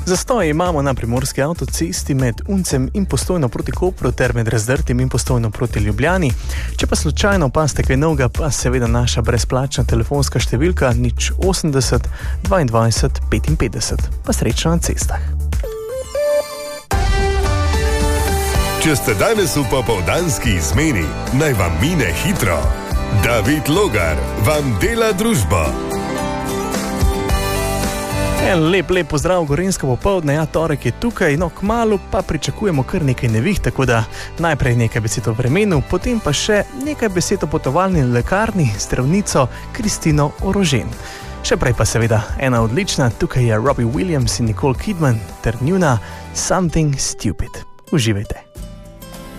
Zastoje imamo na primorski avtocesti med Uncem in Postojno proti Kopru ter med Razdrtim in Postojno proti Ljubljani. Če pa slučajno opazite kaj novega, pa seveda naša brezplačna telefonska številka 080 22 55. Pa srečno na cestah. Če ste danes v popoldanski izmeni, naj vam mine hitro. David Logar vam dela družbo. Lep pozdrav, gorenjsko popoldne, torek je tukaj, kmalu pa pričakujemo kar nekaj neviht, tako da najprej nekaj besed o vremenu, potem pa še nekaj besed o potovalni lekarni s zdravnico Kristino Orožen. Še prej pa seveda ena odlična, tukaj je Robbie Williams in Nicole Kidman ter njuna Something Stupid. Uživajte.